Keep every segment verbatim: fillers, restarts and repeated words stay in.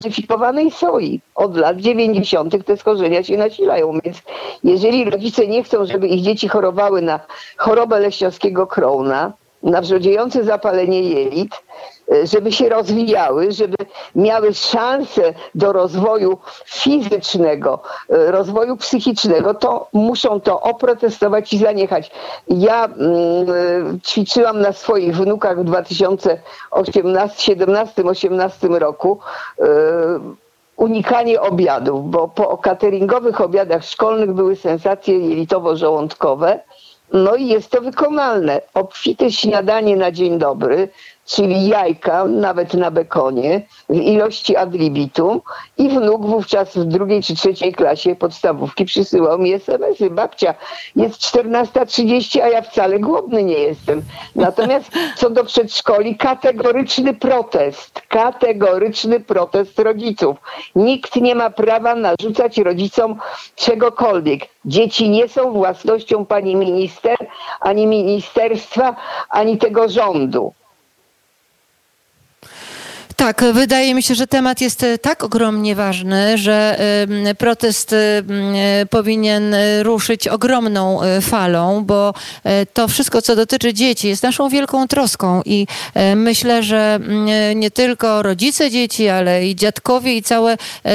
modyfikowanej soi. Od lat dziewięćdziesiątych te schorzenia się nasilają, więc jeżeli rodzice nie chcą, żeby ich dzieci chorowały na chorobę leśniowskiego Crowna, na wrzodziejące zapalenie jelit, żeby się rozwijały, żeby miały szansę do rozwoju fizycznego, rozwoju psychicznego, to muszą to oprotestować i zaniechać. Ja mm, ćwiczyłam na swoich wnukach w dwa tysiące siedemnastym osiemnastym roku y, unikanie obiadów, bo po cateringowych obiadach szkolnych były sensacje jelitowo-żołądkowe. No i jest to wykonalne. Obfite śniadanie na dzień dobry, czyli jajka, nawet na bekonie, w ilości ad libitum, i wnuk wówczas w drugiej czy trzeciej klasie podstawówki przysyłał mi es em esy. Babcia, jest czternasta trzydzieści, a ja wcale głodny nie jestem. Natomiast co do przedszkoli, kategoryczny protest, kategoryczny protest rodziców. Nikt nie ma prawa narzucać rodzicom czegokolwiek. Dzieci nie są własnością pani minister, ani ministerstwa, ani tego rządu. Tak, wydaje mi się, że temat jest tak ogromnie ważny, że protest powinien ruszyć ogromną falą, bo to wszystko, co dotyczy dzieci, jest naszą wielką troską i myślę, że nie tylko rodzice dzieci, ale i dziadkowie i całe,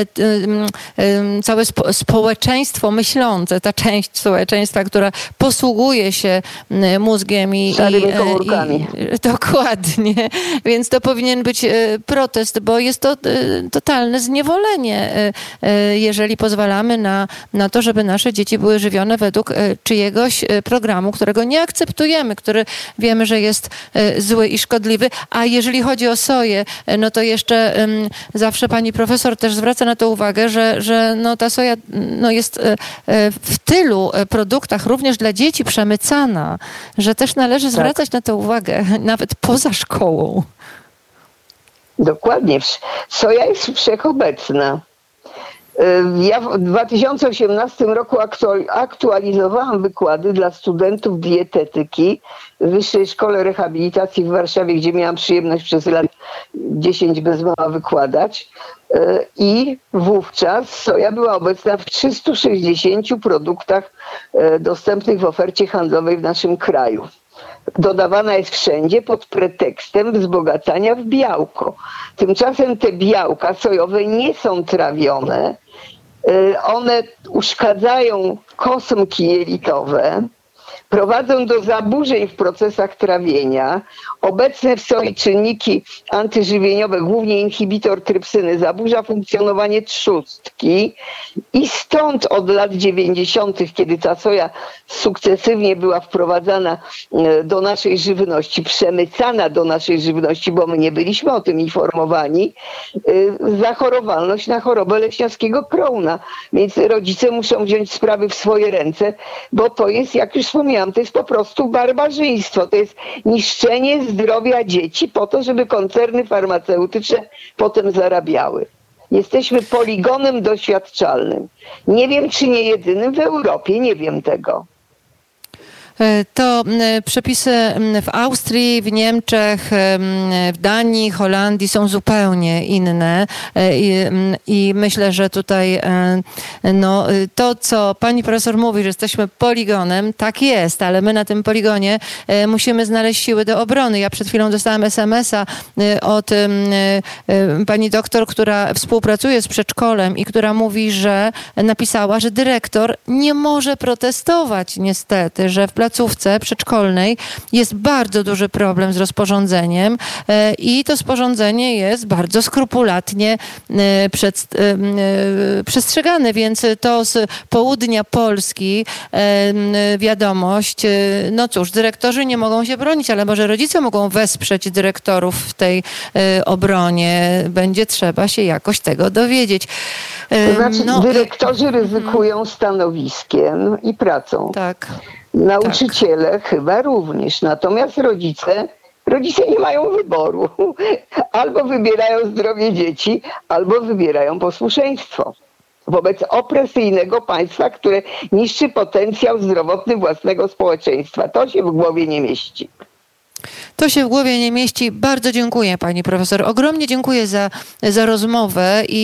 całe społeczeństwo myślące, ta część społeczeństwa, która posługuje się mózgiem i, starymi komórkami. I, dokładnie, więc to powinien być protest, bo jest to totalne zniewolenie, jeżeli pozwalamy na, na to, żeby nasze dzieci były żywione według czyjegoś programu, którego nie akceptujemy, który wiemy, że jest zły i szkodliwy. A jeżeli chodzi o soję, no to jeszcze zawsze pani profesor też zwraca na to uwagę, że, że no ta soja no jest w tylu produktach również dla dzieci przemycana, że też należy zwracać tak na to uwagę, nawet poza szkołą. Dokładnie. Soja jest wszechobecna. Ja w dwa tysiące osiemnastym roku aktualizowałam wykłady dla studentów dietetyki w Wyższej Szkole Rehabilitacji w Warszawie, gdzie miałam przyjemność przez lat dziesięć bez mała wykładać. I wówczas soja była obecna w trzystu sześćdziesięciu produktach dostępnych w ofercie handlowej w naszym kraju. Dodawana jest wszędzie pod pretekstem wzbogacania w białko. Tymczasem te białka sojowe nie są trawione. One uszkadzają kosmki jelitowe, prowadzą do zaburzeń w procesach trawienia. Obecne w soi czynniki antyżywieniowe, głównie inhibitor trypsyny, zaburza funkcjonowanie trzustki i stąd od lat dziewięćdziesiątych, kiedy ta soja sukcesywnie była wprowadzana do naszej żywności, przemycana do naszej żywności, bo my nie byliśmy o tym informowani, zachorowalność na chorobę leśniowskiego Crowna. Więc rodzice muszą wziąć sprawy w swoje ręce, bo to jest, jak już wspomniałam, to jest po prostu barbarzyństwo. To jest niszczenie zdrowia dzieci po to, żeby koncerny farmaceutyczne potem zarabiały. Jesteśmy poligonem doświadczalnym. Nie wiem, czy nie jedynym w Europie, nie wiem tego. To przepisy w Austrii, w Niemczech, w Danii, Holandii są zupełnie inne i, i myślę, że tutaj no, to, co pani profesor mówi, że jesteśmy poligonem, tak jest, ale my na tym poligonie musimy znaleźć siły do obrony. Ja przed chwilą dostałam es emesa od pani doktor, która współpracuje z przedszkolem i która mówi, że napisała, że dyrektor nie może protestować niestety, że w placówce przedszkolnej jest bardzo duży problem z rozporządzeniem i to sporządzenie jest bardzo skrupulatnie przed, przestrzegane, więc to z południa Polski wiadomość, no cóż, dyrektorzy nie mogą się bronić, ale może rodzice mogą wesprzeć dyrektorów w tej obronie. Będzie trzeba się jakoś tego dowiedzieć. To znaczy no, dyrektorzy ryzykują stanowiskiem i pracą. Tak. Nauczyciele tak. chyba również. Natomiast rodzice, rodzice nie mają wyboru. Albo wybierają zdrowie dzieci, albo wybierają posłuszeństwo wobec opresyjnego państwa, które niszczy potencjał zdrowotny własnego społeczeństwa. To się w głowie nie mieści. To się w głowie nie mieści. Bardzo dziękuję pani profesor. Ogromnie dziękuję za, za rozmowę i